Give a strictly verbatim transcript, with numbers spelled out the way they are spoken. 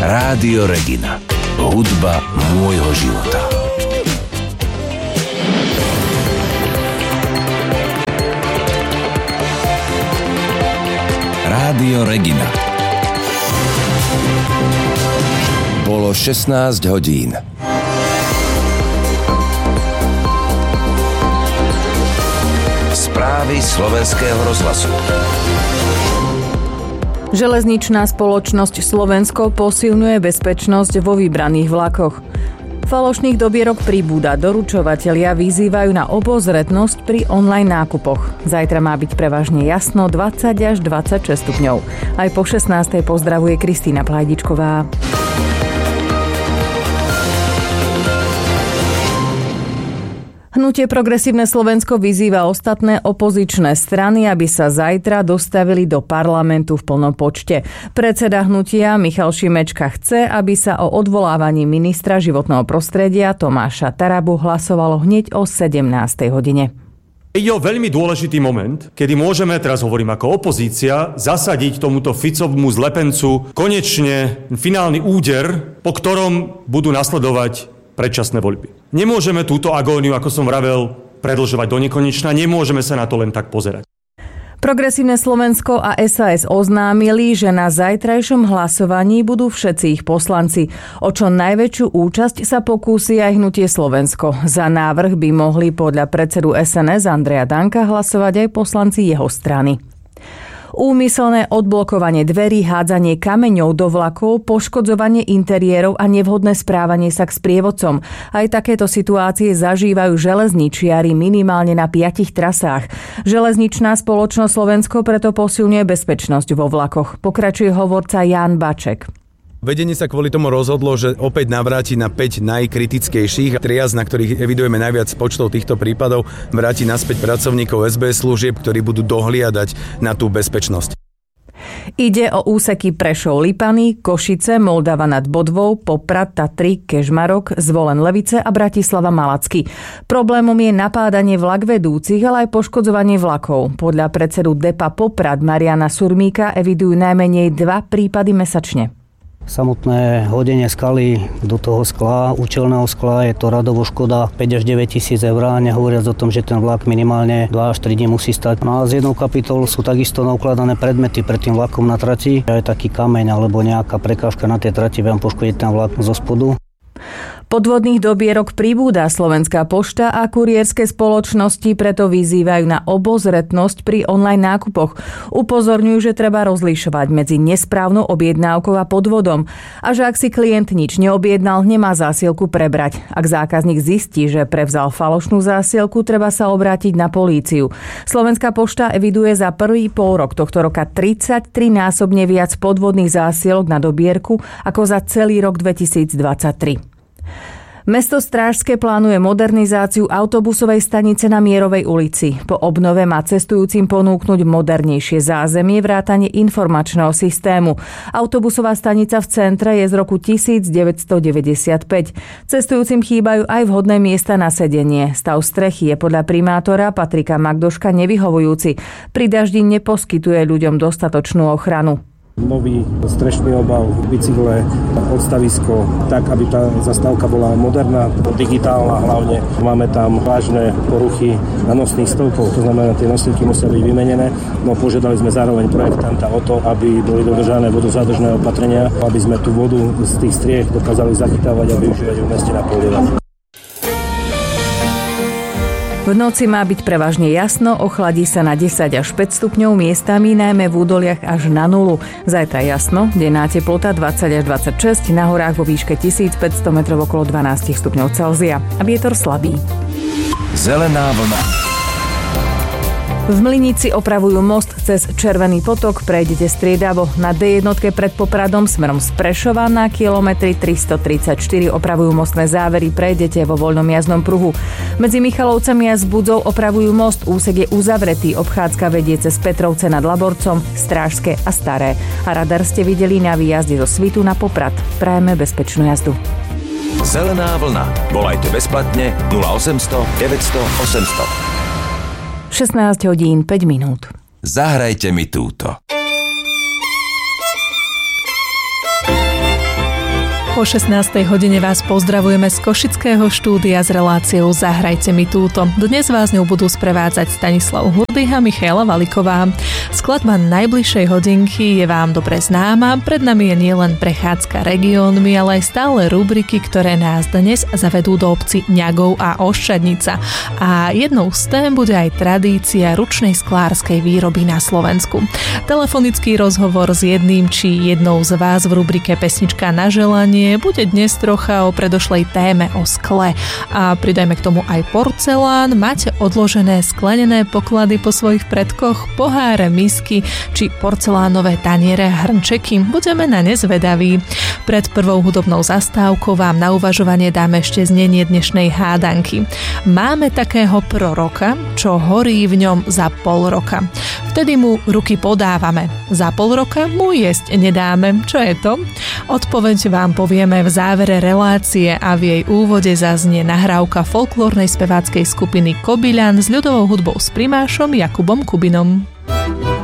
Rádio Regina. Hudba môjho života. Rádio Regina. Bolo šestnásť hodín. Správy slovenského rozhlasu. Železničná spoločnosť Slovensko posilňuje bezpečnosť vo vybraných vlakoch. Falošných dobierok pribúda, doručovatelia vyzývajú na obozretnosť pri online nákupoch. Zajtra má byť prevažne jasno, dvadsať až dvadsaťšesť stupňov. Aj po šestnástej pozdravuje Kristýna Plajdičková. Hnutie Progresívne Slovensko vyzýva ostatné opozičné strany, aby sa zajtra dostavili do parlamentu v plnom počte. Predseda hnutia Michal Šimečka chce, aby sa o odvolávaní ministra životného prostredia Tomáša Tarabu hlasovalo hneď o sedemnástej hodine. Ide o veľmi dôležitý moment, kedy môžeme, teraz hovorím ako opozícia, zasadiť tomuto Ficovmu zlepencu konečne finálny úder, po ktorom budú nasledovať predčasné voľby. Nemôžeme túto agóniu, ako som vravel, predĺžovať do nekonečna, nemôžeme sa na to len tak pozerať. Progresívne Slovensko a es a es oznámili, že na zajtrajšom hlasovaní budú všetci ich poslanci. O čo najväčšiu účasť sa pokúsi aj hnutie Slovensko. Za návrh by mohli podľa predsedu es en es Andreja Danka hlasovať aj poslanci jeho strany. Úmyselné odblokovanie dverí, hádzanie kameňov do vlakov, poškodzovanie interiérov a nevhodné správanie sa k sprievodcom. Aj takéto situácie zažívajú železničiari minimálne na piatich trasách. Železničná spoločnosť Slovensko preto posilňuje bezpečnosť vo vlakoch. Pokračuje hovorca Ján Baček. Vedenie sa kvôli tomu rozhodlo, že opäť navráti na päť najkritickejších trias, na ktorých evidujeme najviac počtov týchto prípadov, vráti naspäť pracovníkov es bé es služieb, ktorí budú dohliadať na tú bezpečnosť. Ide o úseky Prešov-Lipany, Košice, Moldava nad Bodvou, Poprad, Tatry, Kežmarok, Zvolen Levice a Bratislava Malacky. Problémom je napádanie vlakvedúcich, ale aj poškodzovanie vlakov. Podľa predsedu depa Poprad Mariana Surmíka evidujú najmenej dva prípady mesačne. Samotné hodenie skaly do toho skla, účelného skla, je to radovo škoda päť až deväť tisíc eur, nehovoriac o tom, že ten vlak minimálne dva až tri dní musí stať. No a z jednou kapitol sú takisto naukladané predmety pred tým vlakom na trati. Aj taký kameň alebo nejaká prekážka na tej trati vám poškodí ten vlak zo spodu. Podvodných dobierok pribúda. Slovenská pošta a kurierské spoločnosti preto vyzývajú na obozretnosť pri online nákupoch. Upozorňujú, že treba rozlišovať medzi nesprávnou objednávkou a podvodom a že ak si klient nič neobjednal, nemá zásielku prebrať. Ak zákazník zistí, že prevzal falošnú zásielku, treba sa obrátiť na políciu. Slovenská pošta eviduje za prvý polrok tohto roka tridsaťtri násobne viac podvodných zásielok na dobierku ako za celý rok dvetisícdvadsaťtri. Mesto Strážske plánuje modernizáciu autobusovej stanice na Mierovej ulici. Po obnove má cestujúcim ponúknuť modernejšie zázemie, vrátane informačného systému. Autobusová stanica v centre je z roku devätnásťstodeväťdesiatpäť. Cestujúcim chýbajú aj vhodné miesta na sedenie. Stav strechy je podľa primátora Patrika Magdoška nevyhovujúci. Pri daždi neposkytuje ľuďom dostatočnú ochranu. Nový strešný obal, bicykle, odstavisko, tak, aby tá zastávka bola moderná, digitálna hlavne. Máme tam vážne poruchy na nosných stĺpoch, to znamená, tie nosníky musia byť vymenené. No požiadali sme zároveň projektanta o to, aby boli dodržané vodozádržné opatrenia, aby sme tú vodu z tých striech dokázali zachytávať a využívať v meste na polievanie. V noci má byť prevažne jasno, ochladí sa na desať až päť stupňov, miestami najmä v údoliach až na nulu. Zajtra jasno, denná teplota dvadsať až dvadsaťšesť, na horách vo výške tisícpäťsto metrov okolo dvanásť stupňov Celzia a vietor slabý. Zelená vlna. V Mlynici opravujú most cez Červený potok, prejdete striedavo. Na dé jedna pred Popradom smerom z Prešova na kilometri tristotridsaťštyri opravujú mostné závery, prejdete vo voľnom jazdnom pruhu. Medzi Michalovcami a Zbudzou opravujú most, úsek je uzavretý, obchádzka vedie cez Petrovce nad Laborcom, Strážske a Staré. A radar ste videli na výjazde zo Svitu na Poprad. Prajeme bezpečnú jazdu. Zelená vlna. Volajte bezplatne nula osemsto deväťsto osemsto. šestnásť hodín päť minút. Zahrajte mi túto. Po šestnástej hodine vás pozdravujeme z košického štúdia s reláciou Zahrajte mi túto. Dnes vás ňou budú sprevádzať Stanislav Hurdych a Michaela Valiková. Skladba najbližšej hodinky je vám dobre známa. Pred nami je nielen prechádzka regiónmi, ale aj stále rubriky, ktoré nás dnes zavedú do obcí Ňagov a Oščadnica. A jednou z tém bude aj tradícia ručnej sklárskej výroby na Slovensku. Telefonický rozhovor s jedným či jednou z vás v rubrike Pesnička na želanie bude dnes trocha o predošlej téme o skle. A pridajme k tomu aj porcelán. Máte odložené sklenené poklady po svojich predkoch, poháre, misky či porcelánové taniere a hrnčeky? Budeme na ne zvedaví. Pred prvou hudobnou zastávkou vám na uvažovanie dáme ešte znenie dnešnej hádanky. Máme takého proroka, čo horí v ňom za pol roka. Vtedy mu ruky podávame. Za pol roka mu jesť nedáme. Čo je to? Odpoveď vám povieme v závere relácie a v jej úvode zaznie nahrávka folklórnej speváckej skupiny Kobyľan s ľudovou hudbou s primášom Jakubom Kubinom.